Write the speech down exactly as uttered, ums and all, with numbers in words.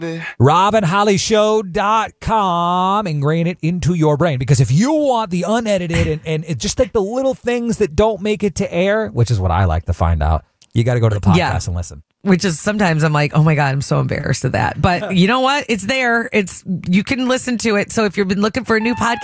rob and holly show dot com. Ingrain it into your brain. Because if you want the unedited and, and it just like the little things that don't make it to air, which is what I like to find out, you got to go to the podcast Yeah. and listen. Which is sometimes I'm like, oh my God, I'm so embarrassed of that. But you know what? It's there. It's you can listen to it. So if you've been looking for a new podcast,